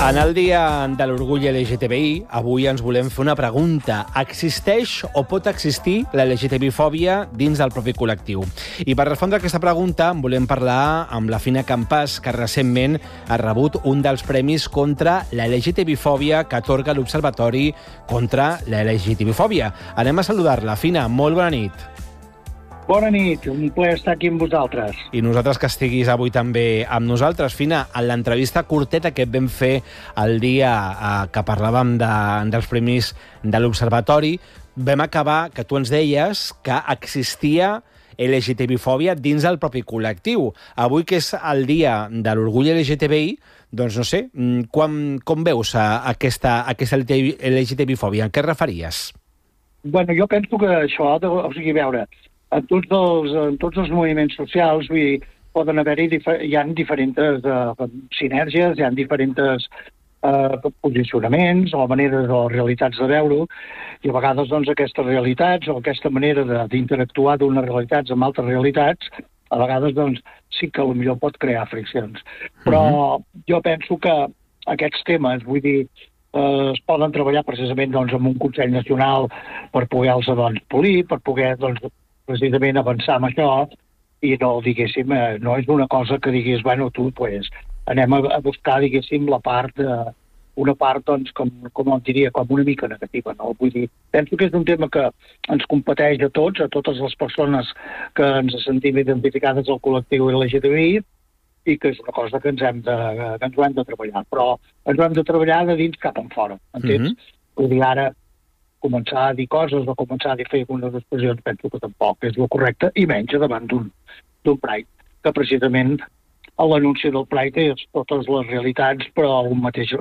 En el dia de l'orgull LGTBI, avui ens volem fer una pregunta. Existeix o pot existir la LGTBI-fòbia dins del propi col·lectiu? I per respondre a aquesta pregunta volem parlar amb la Fina Campàs, que recentment ha rebut un dels premis contra la LGTBI-fòbia que atorga l'Observatori contra la LGTBI-fòbia. Anem a saludar-la. Fina, molt bona nit. Bona nit, un plaer estar aquí amb vosaltres. I nosaltres que estiguis avui també amb nosaltres. Fina, en l'entrevista curteta que vam fer el dia que parlàvem dels premis de l'Observatori, vam acabar que tu ens deies que existia LGTBI-fòbia dins del propi col·lectiu. Avui, que és el dia de l'orgull LGTBI, doncs no sé, com veus aquesta LGTBI-fòbia? En què et referies? Bueno, jo penso que això, o sigui, a veure, en tots els moviments socials poden haver-hi hi ha diferents sinergies, hi ha diferents posicionaments o maneres o realitats de veure-ho, i a vegades doncs, aquestes realitats o aquesta manera d'interactuar d'unes realitats amb altres realitats, a vegades doncs, sí que potser pot crear friccions. Però jo penso que aquests temes, vull dir, es poden treballar precisament doncs, amb un Consell Nacional per poder-los polir, per poder precisament avançar amb això, i no, diguéssim, no és una cosa que diguis, bueno, tu, pues, anem a buscar, diguéssim, una part, doncs, com et diria, com una mica negativa, no? Vull dir, penso que és un tema que ens competeix a totes les persones que ens sentim identificades al col·lectiu LGTBI, i que és una cosa que ens ho hem de treballar. Però ens ho hem de treballar de dins cap enfora, entens? Vull dir, ara, començar a dir coses o començar a fer algunes expressions, penso que tampoc és el correcte, i menys davant d'un Pride, que precisament l'anunci del Pride és totes les realitats, però un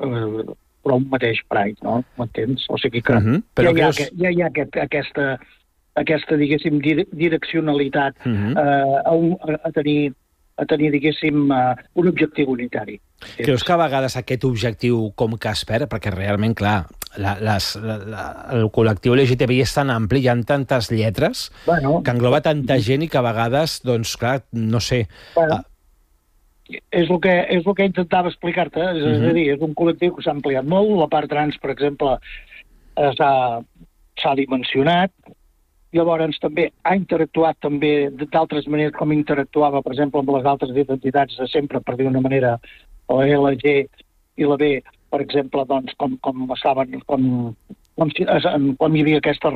mateix Pride, no? M'entens? O sigui que ja hi ha aquesta, diguéssim, direccionalitat a tenir, diguéssim, un objectiu unitari. Creus que a vegades aquest objectiu com que es perd? Perquè realment, clar, el col·lectiu LGTBI és tan ampli, hi ha tantes lletres, que engloba tanta gent i que a vegades, doncs, clar, no sé... És el que intentava explicar-te, és a dir, és un col·lectiu que s'ha ampliat molt, la part trans, per exemple, s'ha dimensionat, llavors també ha interactuat també d'altres maneres com interactuava, per exemple, amb les altres identitats de sempre, per dir una manera, la LG i la B, per exemple, doncs, com hi havia aquesta